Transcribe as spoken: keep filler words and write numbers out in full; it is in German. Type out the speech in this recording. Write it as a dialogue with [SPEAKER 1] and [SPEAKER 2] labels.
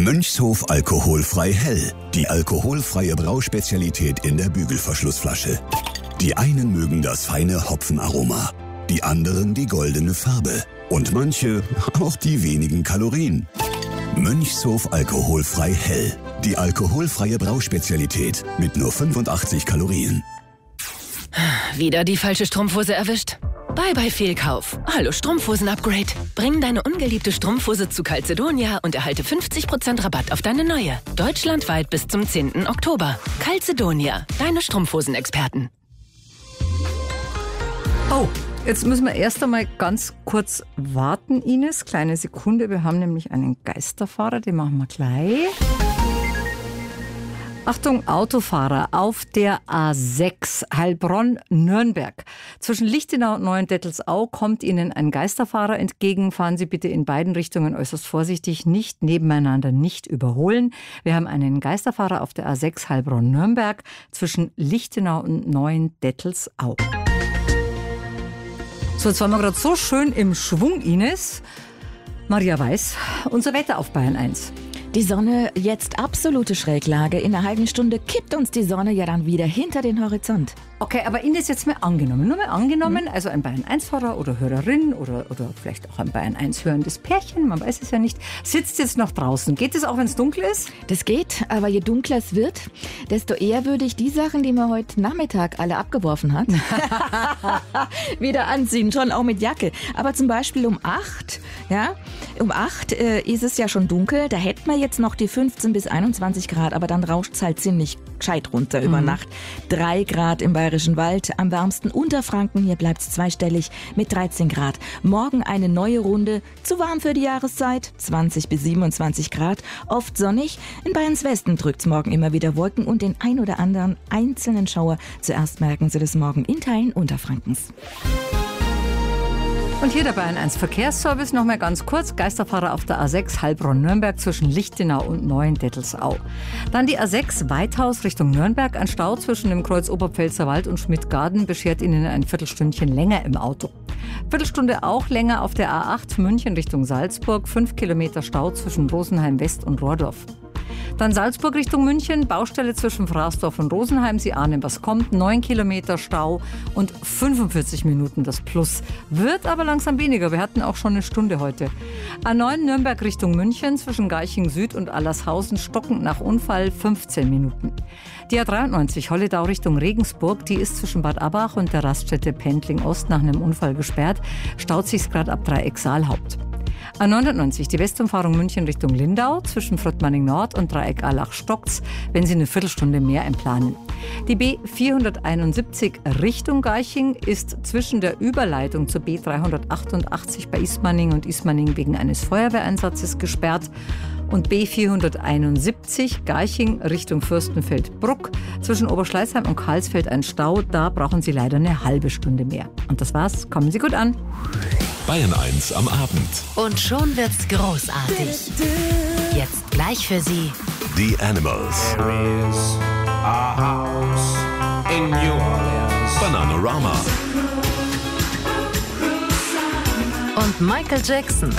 [SPEAKER 1] Mönchshof alkoholfrei hell. Die alkoholfreie Brauspezialität in der Bügelverschlussflasche. Die einen mögen das feine Hopfenaroma, die anderen die goldene Farbe und manche auch die wenigen Kalorien. Mönchshof alkoholfrei hell. Die alkoholfreie Brauspezialität mit nur fünfundachtzig Kalorien.
[SPEAKER 2] Wieder die falsche Strumpfhose erwischt? Bye bye Fehlkauf. Hallo Strumpfhosen-Upgrade. Bring deine ungeliebte Strumpfhose zu Calzedonia und erhalte fünfzig Prozent Rabatt auf deine neue. Deutschlandweit bis zum zehnten Oktober. Calzedonia, deine Strumpfhosen-Experten.
[SPEAKER 3] Oh, jetzt müssen wir erst einmal ganz kurz warten, Ines. Kleine Sekunde, wir haben nämlich einen Geisterfahrer, den machen wir gleich. Achtung, Autofahrer auf der A sechs Heilbronn-Nürnberg. Zwischen Lichtenau und Neuendettelsau kommt Ihnen ein Geisterfahrer entgegen. Fahren Sie bitte in beiden Richtungen äußerst vorsichtig, nicht nebeneinander, nicht überholen. Wir haben einen Geisterfahrer auf der A sechs Heilbronn-Nürnberg zwischen Lichtenau und Neuendettelsau. So, jetzt waren wir gerade so schön im Schwung, Ines. Maria Weiß, unser Wetter auf Bayern eins.
[SPEAKER 4] Die Sonne, jetzt absolute Schräglage. In einer halben Stunde kippt uns die Sonne ja dann wieder hinter den Horizont.
[SPEAKER 3] Okay, aber Ines, jetzt mal angenommen, nur mal angenommen, mhm. also ein Bayern eins Fahrer oder Hörerin oder, oder vielleicht auch ein Bayern eins hörendes Pärchen, man weiß es ja nicht, sitzt jetzt noch draußen. Geht es auch, wenn es dunkel ist?
[SPEAKER 4] Das geht, aber je dunkler es wird, desto eher würde ich die Sachen, die man heute Nachmittag alle abgeworfen hat, wieder anziehen, schon auch mit Jacke. Aber zum Beispiel um acht, ja, um acht äh, ist es ja schon dunkel, da hätten wir jetzt noch die fünfzehn bis einundzwanzig Grad, aber dann rauscht es halt ziemlich gescheit runter mhm. über Nacht. Drei Grad im Bayerischen Wald, am wärmsten Unterfranken, hier bleibt es zweistellig mit dreizehn Grad. Morgen eine neue Runde, zu warm für die Jahreszeit, zwanzig bis siebenundzwanzig Grad, oft sonnig. In Bayerns Westen drückt es morgen immer wieder Wolken und den ein oder anderen einzelnen Schauer. Zuerst merken Sie das morgen in Teilen Unterfrankens.
[SPEAKER 3] Und hier der Bayern eins Verkehrsservice noch mal ganz kurz. Geisterfahrer auf der A sechs Heilbronn-Nürnberg zwischen Lichtenau und Neuendettelsau. Dann die A sechs Weithaus Richtung Nürnberg. Ein Stau zwischen dem Kreuz Oberpfälzerwald und Schmidtgarden beschert Ihnen ein Viertelstündchen länger im Auto. Viertelstunde auch länger auf der A acht München Richtung Salzburg. Fünf Kilometer Stau zwischen Rosenheim West und Rohrdorf. Dann Salzburg Richtung München, Baustelle zwischen Fraßdorf und Rosenheim. Sie ahnen, was kommt. Neun Kilometer Stau und fünfundvierzig Minuten das Plus. Wird aber langsam weniger. Wir hatten auch schon eine Stunde heute. A neun Nürnberg Richtung München, zwischen Garching Süd und Allershausen, stockend nach Unfall, fünfzehn Minuten. Die A dreiundneunzig Holledau Richtung Regensburg, die ist zwischen Bad Abbach und der Raststätte Pendling Ost nach einem Unfall gesperrt. Staut sich's gerade ab Dreieck Saalhaupt. A neunundneunzig, die Westumfahrung München Richtung Lindau, zwischen Fröttmanning Nord und Dreieck Allach stockt's, wenn Sie eine Viertelstunde mehr einplanen. Die B vierhunderteinundsiebzig Richtung Garching ist zwischen der Überleitung zur B dreihundertachtundachtzig bei Ismaning und Ismaning wegen eines Feuerwehreinsatzes gesperrt. Und B vierhunderteinundsiebzig Garching Richtung Fürstenfeldbruck, zwischen Oberschleißheim und Karlsfeld ein Stau, da brauchen Sie leider eine halbe Stunde mehr. Und das war's, kommen Sie gut an.
[SPEAKER 1] Bayern eins am Abend.
[SPEAKER 2] Und schon wird's großartig. Jetzt gleich für Sie
[SPEAKER 1] The Animals.
[SPEAKER 5] There is a house in New Orleans.
[SPEAKER 1] Bananarama.
[SPEAKER 2] und Michael Jackson.